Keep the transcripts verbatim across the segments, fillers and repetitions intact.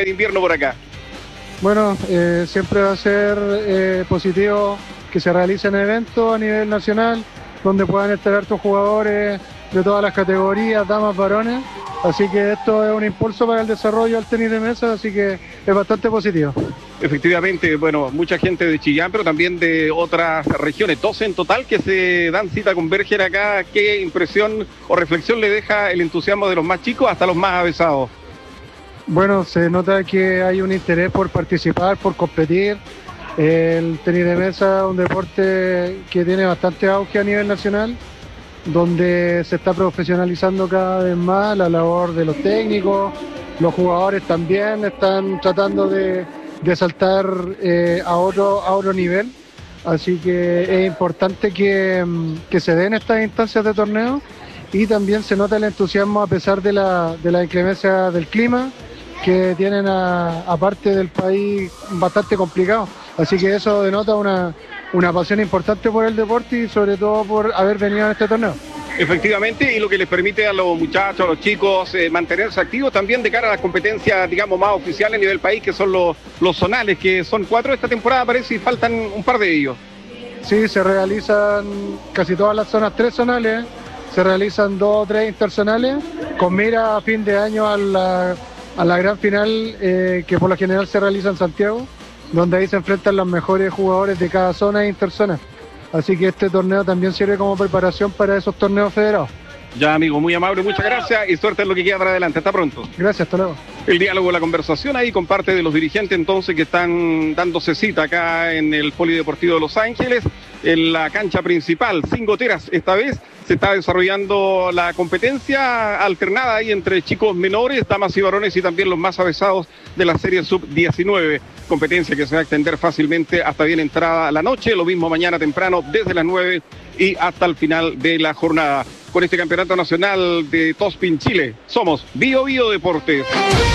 de invierno por acá? Bueno, eh, siempre va a ser eh, positivo que se realicen eventos a nivel nacional donde puedan estar hartos jugadores de todas las categorías, damas, varones. Así que esto es un impulso para el desarrollo del tenis de mesa, así que es bastante positivo. Efectivamente, bueno, mucha gente de Chillán, pero también de otras regiones, doce en total que se dan cita a converger acá. ¿Qué impresión o reflexión le deja el entusiasmo de los más chicos hasta los más avesados? Bueno, se nota que hay un interés por participar, por competir. El tenis de mesa es un deporte que tiene bastante auge a nivel nacional, donde se está profesionalizando cada vez más la labor de los técnicos. Los jugadores también están tratando de, de saltar eh, a, otro, a otro nivel, así que es importante que, que se den estas instancias de torneo, y también se nota el entusiasmo a pesar de la, de la inclemencia del clima que tienen a, a parte del país bastante complicado, así que eso denota una, una pasión importante por el deporte y sobre todo por haber venido a este torneo. Efectivamente, y lo que les permite a los muchachos, a los chicos, eh, mantenerse activos también de cara a las competencias, digamos, más oficiales a nivel país, que son los, los zonales, que son cuatro esta temporada, parece, y faltan un par de ellos. Sí, se realizan casi todas las zonas, tres zonales, se realizan dos o tres interzonales, con mira a fin de año a la, a la gran final, eh, que por lo general se realiza en Santiago, donde ahí se enfrentan los mejores jugadores de cada zona e interzona. Así que este torneo también sirve como preparación para esos torneos federados. Ya, amigo, muy amable, muchas gracias y suerte en lo que queda para adelante. Hasta pronto. Gracias, hasta luego. El diálogo, la conversación ahí con parte de los dirigentes entonces que están dándose cita acá en el Polideportivo de Los Ángeles, en la cancha principal, sin goteras esta vez. Se está desarrollando la competencia alternada ahí entre chicos menores, damas y varones, y también los más avesados de la serie sub diecinueve. Competencia que se va a extender fácilmente hasta bien entrada la noche, lo mismo mañana temprano desde las nueve y hasta el final de la jornada. Con este campeonato nacional de Tospin Chile, somos Bio Bio Deportes.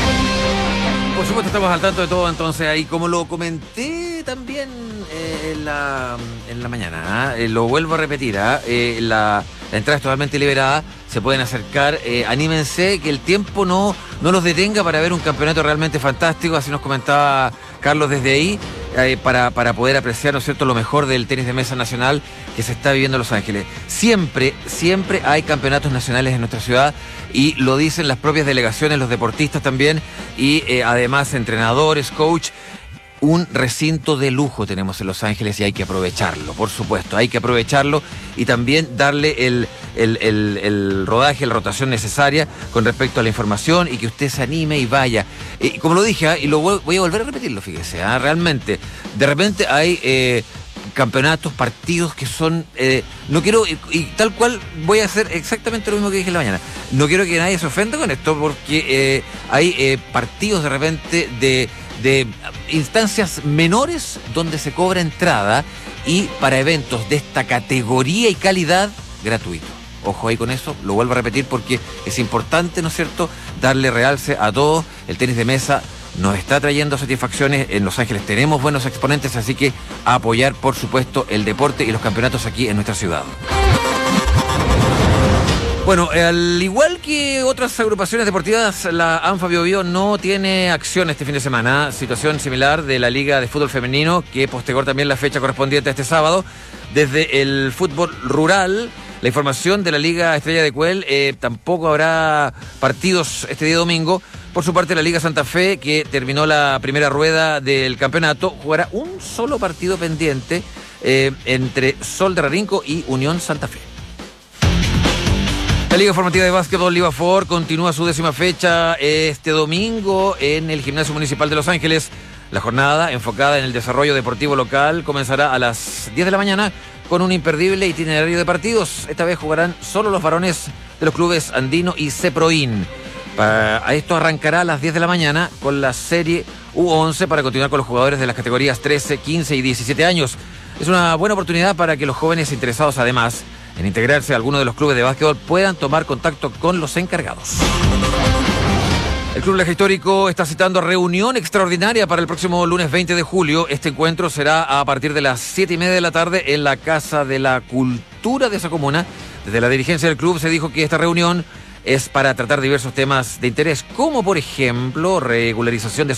Por supuesto, estamos al tanto de todo, entonces ahí como lo comenté también eh, en, la, en la mañana, eh, lo vuelvo a repetir, ¿eh? Eh, la, la entrada es totalmente liberada, se pueden acercar, eh, anímense, que el tiempo no, no los detenga para ver un campeonato realmente fantástico, así nos comentaba Carlos desde ahí, eh, para, para poder apreciar, ¿no es cierto?, lo mejor del tenis de mesa nacional que se está viviendo en Los Ángeles. Siempre, siempre hay campeonatos nacionales en nuestra ciudad, y lo dicen las propias delegaciones, los deportistas también, y eh, además entrenadores, coach. Un recinto de lujo tenemos en Los Ángeles y hay que aprovecharlo, por supuesto, hay que aprovecharlo y también darle el, el, el, el rodaje, la rotación necesaria con respecto a la información, y que usted se anime y vaya. Y como lo dije, ¿eh? y lo voy a volver a repetirlo, fíjese, ¿eh? realmente, de repente hay eh, campeonatos, partidos que son, eh, no quiero, y, y tal cual voy a hacer exactamente lo mismo que dije en la mañana, no quiero que nadie se ofenda con esto, porque eh, hay eh, partidos de repente de... de instancias menores donde se cobra entrada, y para eventos de esta categoría y calidad, gratuito. Ojo ahí con eso, lo vuelvo a repetir porque es importante, ¿no es cierto?, darle realce a todo. El tenis de mesa nos está trayendo satisfacciones, en Los Ángeles tenemos buenos exponentes, así que a apoyar, por supuesto, el deporte y los campeonatos aquí en nuestra ciudad. Bueno, al igual que otras agrupaciones deportivas, la ANFA Bio Bio no tiene acción este fin de semana. Situación similar de la Liga de Fútbol Femenino, que postergó también la fecha correspondiente a este sábado. Desde el fútbol rural, la información de la Liga Estrella de Cuel, eh, tampoco habrá partidos este día domingo. Por su parte, la Liga Santa Fe, que terminó la primera rueda del campeonato, jugará un solo partido pendiente eh, entre Sol de Rarinco y Unión Santa Fe. La Liga Formativa de Básquetbol Livafor continúa su décima fecha este domingo en el Gimnasio Municipal de Los Ángeles. La jornada, enfocada en el desarrollo deportivo local, comenzará a las diez de la mañana con un imperdible itinerario de partidos. Esta vez jugarán solo los varones de los clubes Andino y Ceproín. A esto arrancará a las diez de la mañana con la serie U once para continuar con los jugadores de las categorías trece, quince y diecisiete años. Es una buena oportunidad para que los jóvenes interesados, además en integrarse a alguno de los clubes de básquetbol, puedan tomar contacto con los encargados. El Club Laja Histórico está citando reunión extraordinaria para el próximo lunes veinte de julio. Este encuentro será a partir de las siete y media de la tarde en la Casa de la Cultura de esa comuna. Desde la dirigencia del club se dijo que esta reunión es para tratar diversos temas de interés, como por ejemplo regularización de